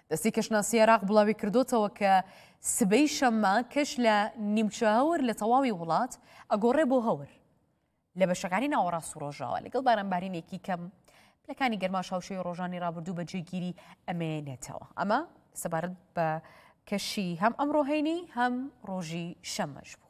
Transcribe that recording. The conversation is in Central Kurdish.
دەستی کەشناسی عێراق بڵاوی کردوتەوە کە سبەی شەممە کەش لە نیمچە هەور لە تەواوی وڵات ئەگۆڕێ بۆ هەور لە بەشەکانی ناوەڕاست و ڕۆژاوە لەگەڵ بارانبارینێکی کەم پلەکانی گەرماش هاوشەی ڕۆژانی ڕابردوو بەجێگیری ئەمێنێتەوە. ئەمە سەبارەت بە کەشی هەم ئەمڕۆ هەینی هەم ڕۆژی شەممەش بوو.